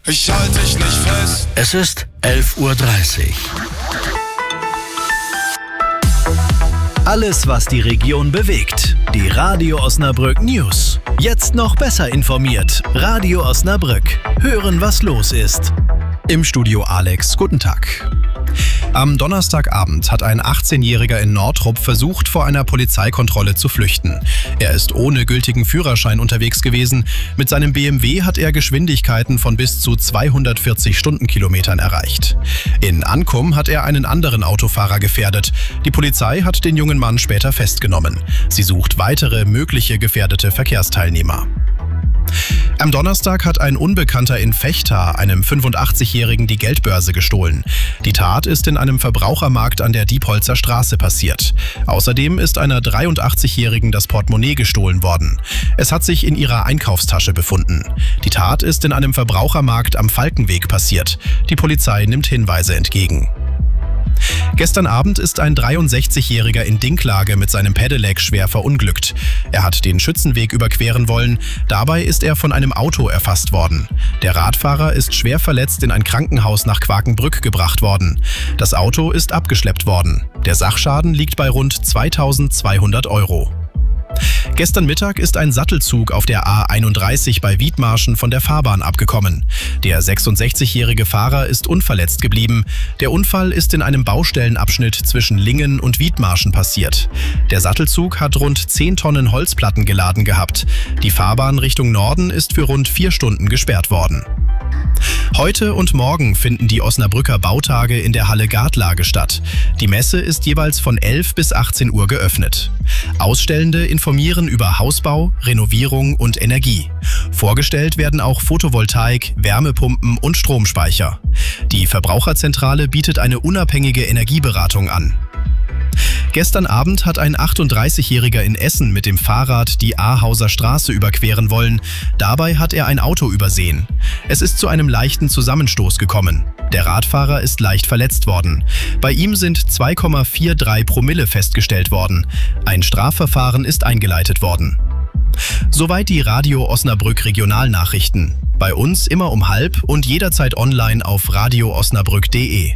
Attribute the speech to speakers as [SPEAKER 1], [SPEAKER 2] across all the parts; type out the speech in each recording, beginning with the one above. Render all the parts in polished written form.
[SPEAKER 1] Ich halte dich nicht fest.
[SPEAKER 2] Es ist 11:30 Uhr. Alles, was die Region bewegt. Die Radio Osnabrück News. Jetzt noch besser informiert. Radio Osnabrück. Hören, was los ist. Im Studio Alex, guten Tag. Am Donnerstagabend hat ein 18-Jähriger in Nordrup versucht, vor einer Polizeikontrolle zu flüchten. Er ist ohne gültigen Führerschein unterwegs gewesen. Mit seinem BMW hat er Geschwindigkeiten von bis zu 240 Stundenkilometern erreicht. In Ankum hat er einen anderen Autofahrer gefährdet. Die Polizei hat den jungen Mann später festgenommen. Sie sucht weitere mögliche gefährdete Verkehrsteilnehmer. Am Donnerstag hat ein Unbekannter in Vechta einem 85-Jährigen die Geldbörse gestohlen. Die Tat ist in einem Verbrauchermarkt an der Diepholzer Straße passiert. Außerdem ist einer 83-Jährigen das Portemonnaie gestohlen worden. Es hat sich in ihrer Einkaufstasche befunden. Die Tat ist in einem Verbrauchermarkt am Falkenweg passiert. Die Polizei nimmt Hinweise entgegen. Gestern Abend ist ein 63-Jähriger in Dinklage mit seinem Pedelec schwer verunglückt. Er hat den Schützenweg überqueren wollen. Dabei ist er von einem Auto erfasst worden. Der Radfahrer ist schwer verletzt in ein Krankenhaus nach Quakenbrück gebracht worden. Das Auto ist abgeschleppt worden. Der Sachschaden liegt bei rund 2.200 €. Gestern Mittag ist ein Sattelzug auf der A31 bei Wiedmarschen von der Fahrbahn abgekommen. Der 66-jährige Fahrer ist unverletzt geblieben. Der Unfall ist in einem Baustellenabschnitt zwischen Lingen und Wiedmarschen passiert. Der Sattelzug hat rund 10 Tonnen Holzplatten geladen gehabt. Die Fahrbahn Richtung Norden ist für rund 4 Stunden gesperrt worden. Heute und morgen finden die Osnabrücker Bautage in der Halle Gartlage statt. Die Messe ist jeweils von 11 bis 18 Uhr geöffnet. Ausstellende informieren über Hausbau, Renovierung und Energie. Vorgestellt werden auch Photovoltaik, Wärmepumpen und Stromspeicher. Die Verbraucherzentrale bietet eine unabhängige Energieberatung an. Gestern Abend hat ein 38-Jähriger in Essen mit dem Fahrrad die Ahauser Straße überqueren wollen. Dabei hat er ein Auto übersehen. Es ist zu einem leichten Zusammenstoß gekommen. Der Radfahrer ist leicht verletzt worden. Bei ihm sind 2,43 Promille festgestellt worden. Ein Strafverfahren ist eingeleitet worden. Soweit die Radio Osnabrück Regionalnachrichten. Bei uns immer um 12:30 und jederzeit online auf radioosnabrück.de.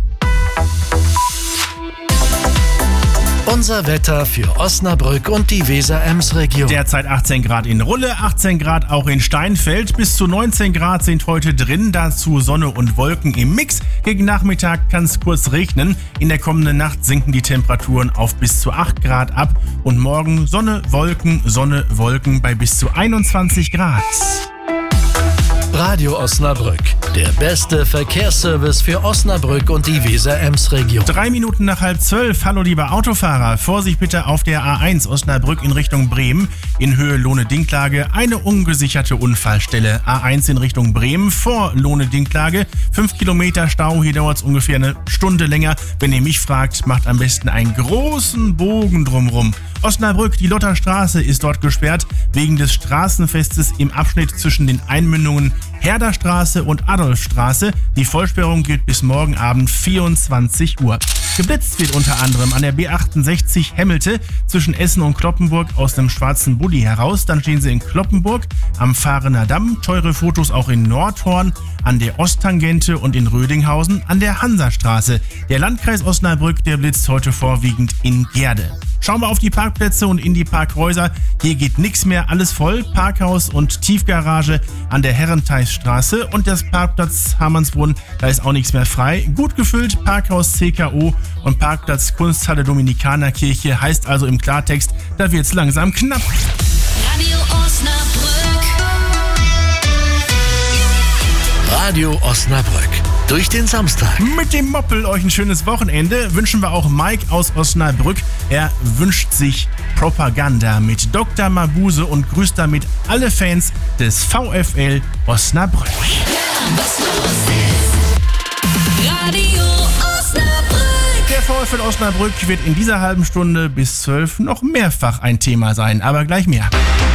[SPEAKER 2] Unser Wetter für Osnabrück und die Weser-Ems-Region.
[SPEAKER 3] Derzeit 18 Grad in Rulle, 18 Grad auch in Steinfeld. Bis zu 19 Grad sind heute drin, dazu Sonne und Wolken im Mix. Gegen Nachmittag kann es kurz regnen. In der kommenden Nacht sinken die Temperaturen auf bis zu 8 Grad ab. Und morgen Sonne, Wolken bei bis zu 21 Grad.
[SPEAKER 2] Radio Osnabrück, der beste Verkehrsservice für Osnabrück und die Weser-Ems-Region.
[SPEAKER 3] 3 Minuten nach 11:30. Hallo lieber Autofahrer, Vorsicht bitte auf der A1 Osnabrück in Richtung Bremen. In Höhe Lohne-Dinklage eine ungesicherte Unfallstelle. A1 in Richtung Bremen vor Lohne-Dinklage. 5 Kilometer Stau, hier dauert es ungefähr eine Stunde länger. Wenn ihr mich fragt, macht am besten einen großen Bogen drumrum. Osnabrück, die Lotterstraße ist dort gesperrt, wegen des Straßenfestes im Abschnitt zwischen den Einmündungen Herderstraße und Adolfstraße. Die Vollsperrung gilt bis morgen Abend 24 Uhr. Geblitzt wird unter anderem an der B68 Hemmelte zwischen Essen und Cloppenburg aus dem schwarzen Bulli heraus. Dann stehen sie in Cloppenburg am Fahrener Damm. Teure Fotos auch in Nordhorn, an der Osttangente und in Rödinghausen an der Hansastraße. Der Landkreis Osnabrück, der blitzt heute vorwiegend in Gerde. Schauen wir auf die Parkplätze und in die Parkhäuser. Hier geht nichts mehr, alles voll. Parkhaus und Tiefgarage an der Herrentheisstraße und das Parkplatz Hamannsbrunn, da ist auch nichts mehr frei. Gut gefüllt, Parkhaus CKO und Parkplatz Kunsthalle Dominikanerkirche, heißt also im Klartext, da wird's langsam knapp.
[SPEAKER 4] Radio Osnabrück.
[SPEAKER 2] Radio Osnabrück. Durch den Samstag.
[SPEAKER 3] Mit dem Moppel euch ein schönes Wochenende wünschen wir auch Mike aus Osnabrück. Er wünscht sich Propaganda mit Dr. Mabuse und grüßt damit alle Fans des VfL Osnabrück.
[SPEAKER 4] Was los ist. Radio Osnabrück.
[SPEAKER 3] Der VfL Osnabrück wird in dieser halben Stunde bis 12 noch mehrfach ein Thema sein, aber gleich mehr.